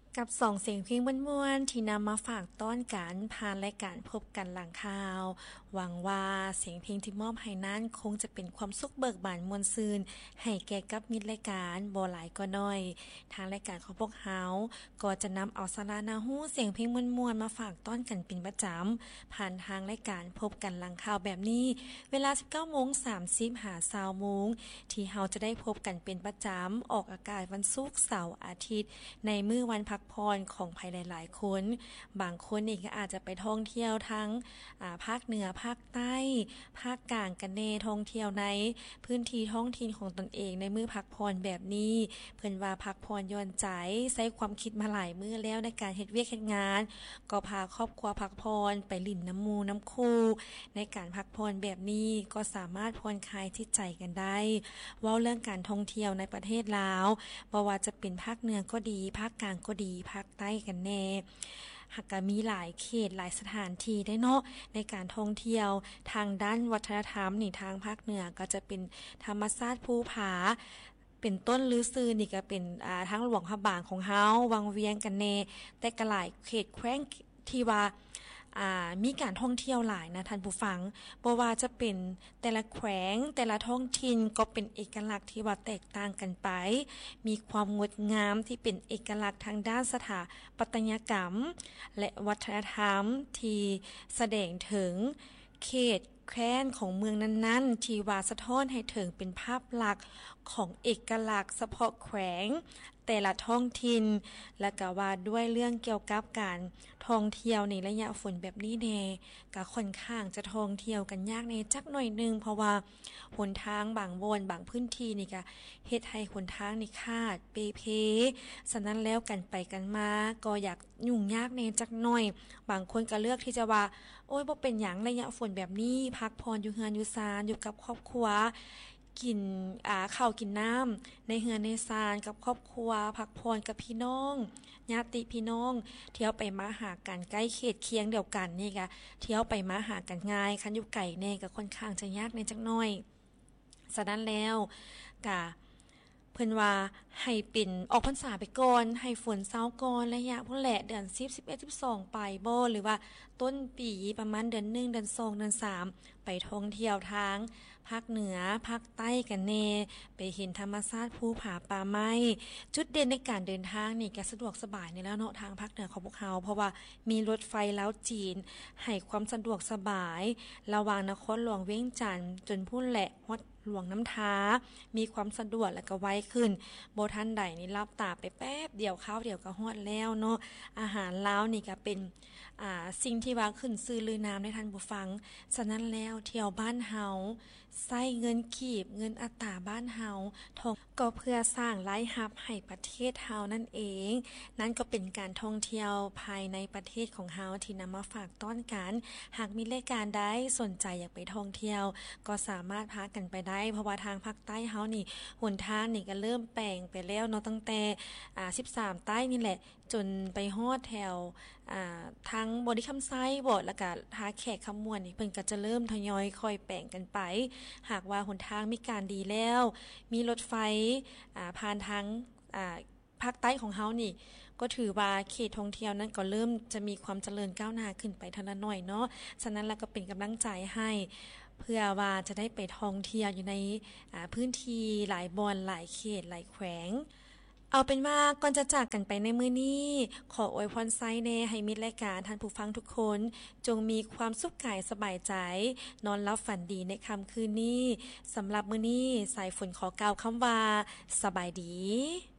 กับสองเสียงเพลงม่วนๆที่นำมาฝากต้อนกันผ่านรายการพบกันหลังข่าวหวังว่าเสียงเพลงที่มอบให้นั้นคงจะเป็นความสุขเบิกบานมวลซืนให้แก่กับมิตรรายการบ่หลายก็น้อยทางรายการของพวกเฮาก็จะนำเอาสาระนาฮู้เสียงเพลงม่วนๆมาฝากต้อนกันเป็นประจำผ่านทางรายการพบกันหลังข่าวแบบนี้เวลา 19:30 หา20:00 นที่เฮาจะได้พบกันเป็นประจำออกอากาศวันศุกร์เสาร์อาทิตย์ในมื้อวันพักผ่อนของภัยหลายๆคนบางคนนี่ก็อาจจะไปท่องเที่ยวทั้งภาคเหนือภาคใต้ภาคกลางกันแน่ท่องเที่ยวในพื้นที่ท้องถิ่นของตนเองในมื้อพักผ่อนแบบนี้เพิ่นว่าพักผ่อนย้อนใจใช้ความคิดมาหลายมื้อแล้วในการเฮ็ดเวียกเฮ็ดงานก็พาครอบครัวพักผ่อนไปลิ้นน้ำมูน้ำคูในการพักผ่อนแบบนี้ก็สามารถผ่อนคลายจิตใจกันได้เว้าเรื่องการท่องเที่ยวในประเทศลาวบ่ว่าจะเป็นภาคเหนือก็ดีภาคกลางก็ดีภาคใต้กันแน่หากมีหลายเขตหลายสถานที่ได้เนาะในการท่องเที่ยวทางด้านวัฒนธรรมนี่ทางภาคเหนือก็จะเป็นธรรมชาติภูผาเป็นต้นลือซื่อนี่ก็เป็นทางหลวงพระบางของเฮาวังเวียงกันแน่แต่ก็หลายเขตแคว้นที่ว่ามีการท่องเที่ยวหลายนะท่านผู้ฟังบ่ว่าจะเป็นแต่ละแขวงแต่ละท้องถิ่นก็เป็นเอกลักษณ์ที่ว่าแตกต่างกันไปมีความงดงามที่เป็นเอกลักษณ์ทางด้านสถาปัตยกรรมและวัฒนธรรมที่แสดงถึงเขตแคว้นของเมืองนั้นๆที่ว่าสะท้อนให้ถึงเป็นภาพลักษณ์ของเอกลักษณ์เฉพาะแขวงแต่ละท้องถิ่นและก็ว่าด้วยเรื่องเกี่ยวกับการท่องเที่ยวในระยะฝนแบบนี้แน่ก็ค่อนข้างจะท่องเที่ยวกันยากในจักหน่อยนึงเพราะว่าหนทางบางบอนบางพื้นที่นี่ก็เฮ็ดให้หนทางนี่ขาดเปเพฉะนั้นแล้วกันไปกันมาก็อยากยุ่งยากในจักหน่อยบางคนก็เลือกที่จะว่าโอ้ยบ่เป็นหยังระยะฝนแบบนี้พักผ่อนอยู่เฮือนอยู่ศาลอยู่กับครอบครัวกินข้าวกินน้ำในเฮือนในศาลกับครอบครัวพักผ่อนกับพี่น้องญาติพี่น้องเที่ยวไปมาหากันใกล้เขตเคียงเดียวกันนี่ก็เที่ยวไปมาหากันง่ายคันอยู่ไกลแน่ก็ค่อนข้างจะยากในจักหน่อยฉะนั้นแล้วก็เพิ่นว่าให้เป็นออกพรรษาไปก่อนให้ฝนเซาก่อนระยะพุ่นแหละเดือน10 11 12ไปบ่หรือว่าต้นปีประมาณเดือน1เดือน2เดือน3ไปท่องเที่ยวทางภาคเหนือภาคใต้กันแน่ไปเห็นธรรมชาติภูผาป่าไม้จุดเด่นในการเดินทางนี่ก็สะดวกสบายนี่แล้วเนาะทางภาคเหนือของพวกเราเพราะว่ามีรถไฟลาวจีนให้ความสะดวกสบายระหว่างนครหลวงเวียงจันทน์จนพุ่นแหละฮอดหลวงน้ำท้ามีความสะดวกและก็ไวขึ้นบ่ทันใดนี่ลับตาไปแป๊บเดียวข้าวเดียวก็ฮอดแล้วเนาะอาหารลาวนี่ก็เป็นสิ่งที่ว่าขึ้นชื่อลือน้ำในท่านผู้ฟังฉะนั้นแล้วเที่ยวบ้านเฮาใช้เงินกีบเงินอัตราบ้านเฮาท่องก็เพื่อสร้างรายรับให้ประเทศเฮานั่นเองนั่นก็เป็นการท่องเที่ยวภายในประเทศของเฮาที่นำมาฝากต้อนกันหากมีรายการใดสนใจอยากไปท่องเที่ยวก็สามารถพากันไปได้เพราะว่าทางภาคใต้เฮานี่หนทางนี่ก็เริ่มแปลงไปแล้วเนาะตั้งแต่13ใต้นี่แหละจนไปฮอดแถวทั้งบริคำไซบ่แล้วก็ทาแขกคำม่วนนี่เพิ่นก็จะเริ่มทยอยค่อยแปลงกันไปหากว่าหนทางมีการดีแล้วมีรถไฟผ่านทางภาคใต้ของเฮานี่ก็ถือว่าเขตท่องเที่ยวนั้นก็เริ่มจะมีความเจริญก้าวหน้าขึ้นไปทีละหน่อยเนาะฉะนั้นแล้วก็เป็นกำลังใจให้เพื่อว่าจะได้ไปท่องเที่ยวอยู่ในพื้นที่หลายบอนหลายเขตหลายแขวงเอาเป็นว่าก่อนจะจากกันไปในมื้อนี้ขออวยพรไซแน่ให้มิตรรายการท่านผู้ฟังทุกคนจงมีความสุขกายสบายใจนอนหลับฝันดีในค่ำคืนนี้สำหรับมื้อนี้สายฝนขอกล่าวคำว่าสบายดี